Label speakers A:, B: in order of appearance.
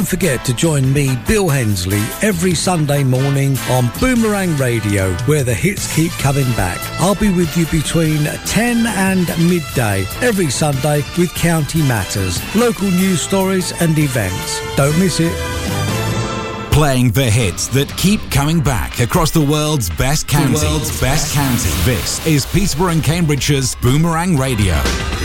A: Don't forget to join me, Bill Hensley, every Sunday morning on Boomerang Radio, where the hits keep coming back. I'll be with you between 10 and midday every Sunday with County Matters, local news stories and events. Don't miss it.
B: Playing the hits that keep coming back across the world's best county. This is Peterborough and Cambridgeshire's Boomerang Radio.